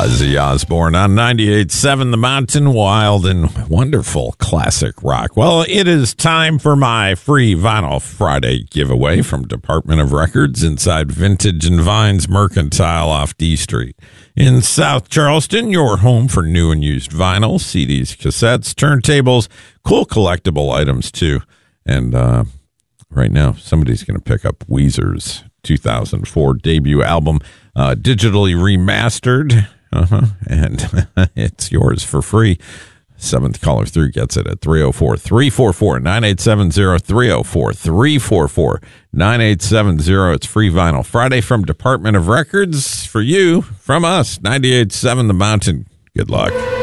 Ozzy Osbourne on 98.7 The Mountain, wild and wonderful classic rock. Well, it is time for my free Vinyl Friday giveaway from Department of Records inside Vintage and Vines Mercantile off D Street. In South Charleston, your home for new and used vinyl, CDs, cassettes, turntables, cool collectible items too. And right now, somebody's going to pick up Weezer's 2004 debut album, digitally remastered. And it's yours for free. Seventh caller through gets it at 304-344-9870, 304-344-9870. It's free Vinyl Friday from Department of Records for you, from us, 98.7 The Mountain. Good luck.